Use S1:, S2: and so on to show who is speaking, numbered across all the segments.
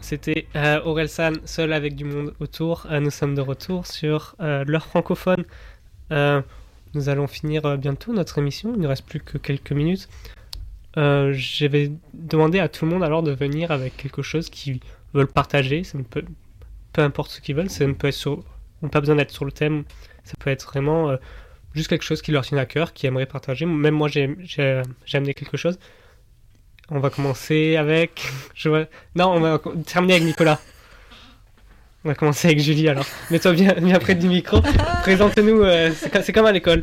S1: C'était Orelsan, seul avec du monde autour. Nous sommes de retour sur l'heure francophone. Nous allons finir bientôt notre émission. Il ne reste plus que quelques minutes. J'avais demandé à tout le monde alors de venir avec quelque chose qu'ils veulent partager. Ça ne peut, peu importe ce qu'ils veulent. Ça ne peut être sur, on n'a pas besoin d'être sur le thème. Ça peut être vraiment juste quelque chose qui leur tient à cœur, qu'ils aimeraient partager. Même moi, j'ai amené quelque chose. On va commencer avec... Non, on va terminer avec Nicolas. On va commencer avec Julie alors. Mets-toi bien près du micro. Présente-nous, c'est comme à l'école.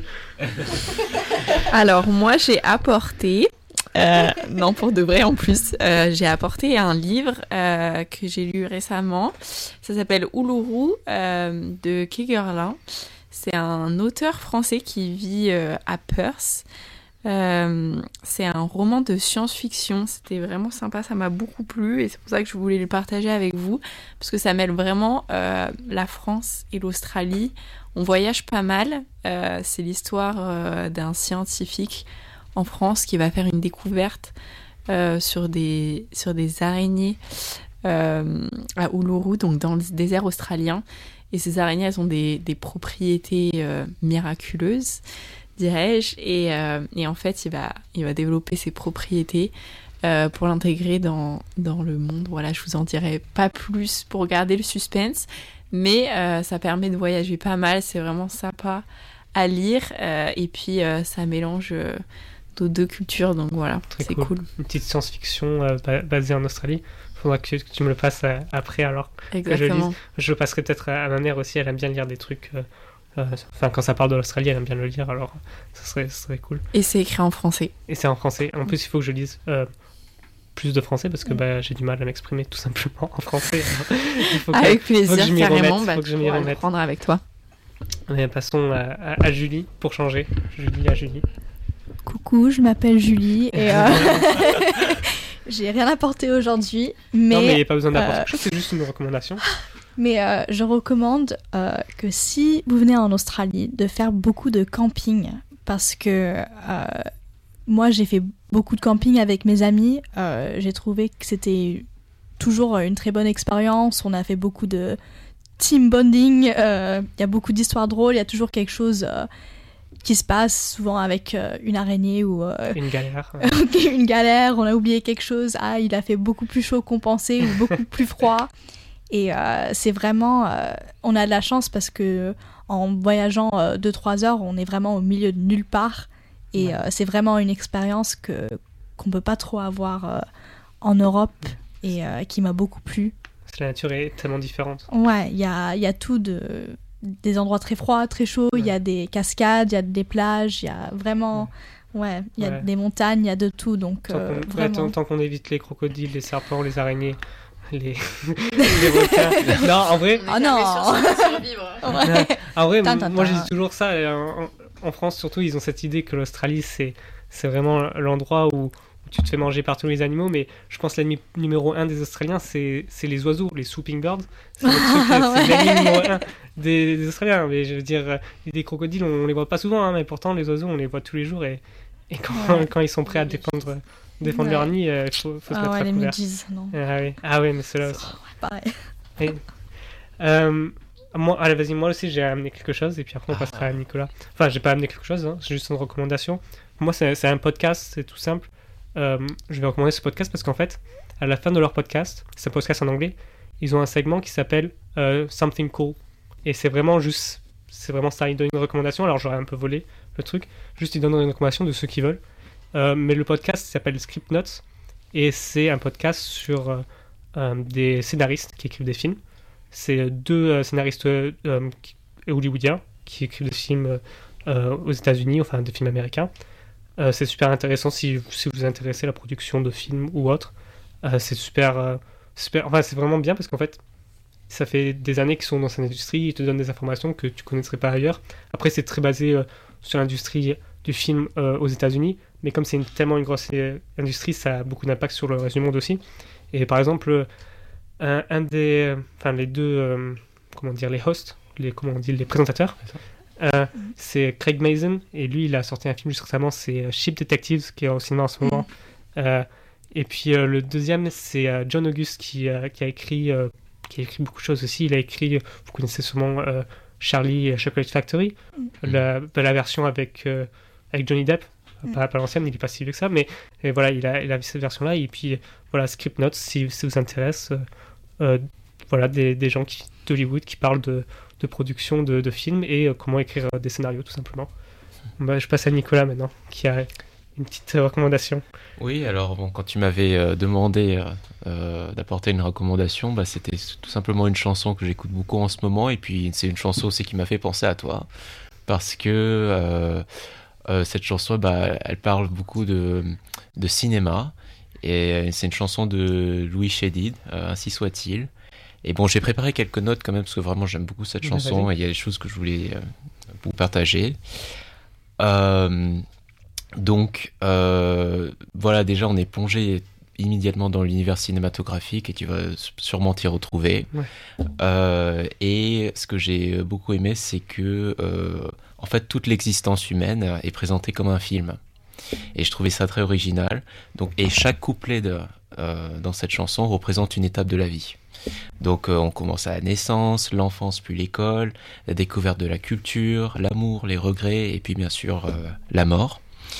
S2: Alors, moi, j'ai apporté... non, pour de vrai en plus. J'ai apporté un livre que j'ai lu récemment. Ça s'appelle Uluru de Kegerlin. C'est un auteur français qui vit à Perth. C'est un roman de science-fiction. C'était vraiment sympa, ça m'a beaucoup plu et c'est pour ça que je voulais le partager avec vous parce que ça mêle vraiment la France et l'Australie. On voyage pas mal. C'est l'histoire d'un scientifique en France qui va faire une découverte sur des araignées à Uluru, donc dans le désert australien. Et ces araignées, elles ont des propriétés miraculeuses, dirais-je, et en fait, il va développer ses propriétés pour l'intégrer dans le monde. Voilà, je vous en dirai pas plus pour garder le suspense, mais ça permet de voyager pas mal, c'est vraiment sympa à lire, et puis ça mélange nos deux cultures, donc voilà, c'est cool.
S1: Une petite science-fiction basée en Australie. Faudra que tu me le passes après alors.
S2: Exactement.
S1: Que je lise. Je le passerai peut-être à ma mère aussi, elle aime bien lire des trucs... Enfin, quand ça parle de l'Australie, elle aime bien le lire, alors ça serait cool.
S2: Et c'est écrit en français.
S1: Et c'est en français. En plus, il faut que je lise plus de français parce que j'ai du mal à m'exprimer tout simplement en français.
S2: Avec plaisir, carrément.
S1: Faut que je m'y remette.
S2: Prendre avec toi.
S1: Mais passons à Julie pour changer. Julie.
S3: Coucou, je m'appelle Julie et j'ai rien apporté aujourd'hui. Mais,
S1: non, mais il n'y a pas besoin d'apporter quelque chose, c'est juste une recommandation.
S3: Mais je recommande que si vous venez en Australie, de faire beaucoup de camping. Parce que moi, j'ai fait beaucoup de camping avec mes amis. J'ai trouvé que c'était toujours une très bonne expérience. On a fait beaucoup de team bonding. Il y a beaucoup d'histoires drôles. Il y a toujours quelque chose qui se passe, souvent avec une araignée ou...
S1: une galère.
S3: Une galère, on a oublié quelque chose. Ah, il a fait beaucoup plus chaud qu'on pensait ou beaucoup plus froid. Et c'est vraiment... on a de la chance parce que en voyageant 2-3 heures, on est vraiment au milieu de nulle part. Et c'est vraiment une expérience qu'on ne peut pas trop avoir en Europe et qui m'a beaucoup plu.
S1: Parce que la nature est tellement différente.
S3: Ouais, il y a tout des endroits très froids, très chauds, il y a des cascades, il y a des plages, il y a vraiment... Ouais, il y a des montagnes, il y a de tout. Donc,
S1: tant qu'on évite les crocodiles, les serpents, les araignées... les requins. Non, en vrai.
S3: Oh non.
S1: En vrai, moi je dis toujours ça. En France, surtout, ils ont cette idée que l'Australie, c'est vraiment l'endroit où tu te fais manger par tous les animaux. Mais je pense que l'ennemi numéro 1 des Australiens, c'est les oiseaux, les swooping birds. C'est l'ennemi numéro 1 des Australiens. Mais je veux dire, des crocodiles, on les voit pas souvent, hein, mais pourtant les oiseaux, on les voit tous les jours. Et quand ils sont prêts à défendre leur nid, il faut se mettre à
S3: les
S1: couvert.
S3: midges, non.
S1: Ah oui, mais ceux-là aussi.
S3: Pareil.
S1: Allez, vas-y, moi aussi j'ai amené quelque chose et puis après on passera à Nicolas. Enfin, j'ai pas amené quelque chose, hein, c'est juste une recommandation. Pour moi, c'est un podcast, c'est tout simple. Je vais recommander ce podcast parce qu'en fait, à la fin de leur podcast, c'est un podcast en anglais, ils ont un segment qui s'appelle Something Cool. Et c'est vraiment ça, ils donnent une recommandation. Alors j'aurais un peu volé le truc, juste ils donnent une recommandation de ceux qui veulent. Mais le podcast s'appelle Script Notes et c'est un podcast sur des scénaristes qui écrivent des films. C'est deux scénaristes hollywoodiens qui écrivent des films aux États-Unis, enfin des films américains. C'est super intéressant si vous intéressez à la production de films ou autre. C'est super, enfin c'est vraiment bien parce qu'en fait ça fait des années qu'ils sont dans cette industrie, ils te donnent des informations que tu connaîtrais pas ailleurs. Après c'est très basé sur l'industrie du film aux États-Unis, mais comme c'est tellement une grosse industrie, ça a beaucoup d'impact sur le reste du monde aussi. Et par exemple, les deux, les hosts, les présentateurs, c'est Craig Mazin, et lui, il a sorti un film juste récemment, c'est Ship Detectives, qui est au cinéma en ce moment. Et puis le deuxième, c'est John August qui a écrit beaucoup de choses aussi. Il a écrit, vous connaissez sûrement Charlie et Chocolate Factory, la version avec Johnny Depp. Pas l'ancienne, il n'est pas si vieux que ça, mais voilà, il a cette version-là. Et puis voilà, Script Notes, si ça vous intéresse. Voilà, des gens d'Hollywood qui parlent de production de films et comment écrire des scénarios, tout simplement. Je passe à Nicolas maintenant, qui a une petite recommandation.
S4: Oui, alors bon, quand tu m'avais demandé d'apporter une recommandation, c'était tout simplement une chanson que j'écoute beaucoup en ce moment, et puis c'est une chanson aussi qui m'a fait penser à toi, parce que cette chanson, elle parle beaucoup de cinéma, et c'est une chanson de Louis Chédid, Ainsi soit-il. Et bon, j'ai préparé quelques notes quand même, parce que vraiment j'aime beaucoup cette chanson, et il y a des choses que je voulais vous partager. Donc voilà, déjà on est plongé immédiatement dans l'univers cinématographique et tu vas sûrement t'y retrouver. Et ce que j'ai beaucoup aimé, c'est que en fait toute l'existence humaine est présentée comme un film, et je trouvais ça très original. Donc, et chaque couplet dans cette chanson représente une étape de la vie. Donc on commence à la naissance, l'enfance puis l'école, la découverte de la culture, l'amour, les regrets et puis bien sûr la mort.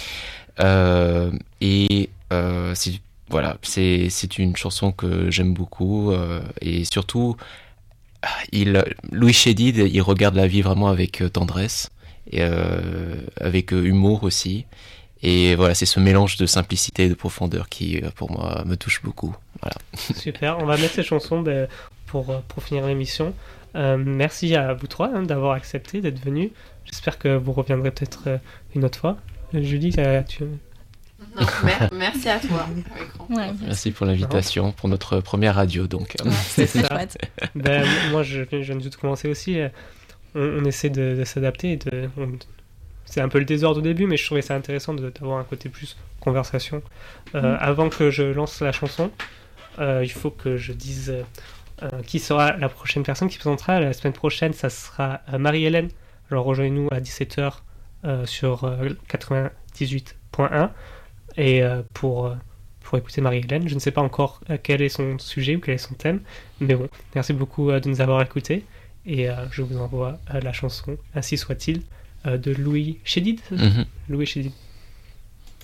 S4: C'est une chanson que j'aime beaucoup, et surtout Louis Chédid, il regarde la vie vraiment avec tendresse et avec humour aussi. Et voilà, c'est ce mélange de simplicité et de profondeur qui, pour moi, me touche beaucoup. Voilà.
S1: Super, on va mettre ces chansons pour finir l'émission. Merci à vous trois d'avoir accepté d'être venus. J'espère que vous reviendrez peut-être une autre fois. Julie,
S2: Non, merci à toi.
S4: Merci pour l'invitation, pour notre première radio. Donc.
S3: C'est ça. Chouette.
S1: Moi, je viens juste de commencer aussi. On essaie de s'adapter. C'est un peu le désordre au début, mais je trouvais ça intéressant d'avoir un côté plus conversation. Avant que je lance la chanson, il faut que je dise qui sera la prochaine personne qui présentera. La semaine prochaine, ça sera Marie-Hélène. Alors rejoignez-nous à 17h sur 98.1 et pour écouter Marie-Hélène. Je ne sais pas encore quel est son sujet ou quel est son thème, mais bon, merci beaucoup de nous avoir écoutés, et je vous envoie la chanson Ainsi soit-il de Louis Chédid. Louis Chédid.